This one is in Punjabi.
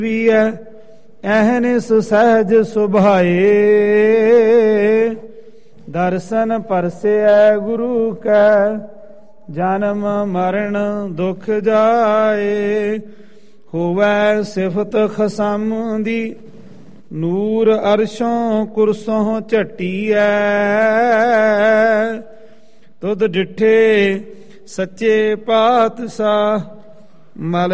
ਐਹਨਿਸ ਸਹਿਜ ਸੁਭਾਏ। ਦਰਸ਼ਨ ਪਰਸੈ ਗੁਰੂ ਕੈ ਜਨਮ ਮਰਨ ਦੁਖ ਜਾਏ। ਹੋਵੈ ਸਿਫਤ ਖਸਮ ਦੀ ਨੂਰ ਅਰਸ਼ੋਂ ਕੁਰਸੋਂ ਝਟੀਐ। ਤੁਧ ਡਿਠੇ ਸੱਚੇ ਪਾਤਸ਼ਾਹ ਮਲ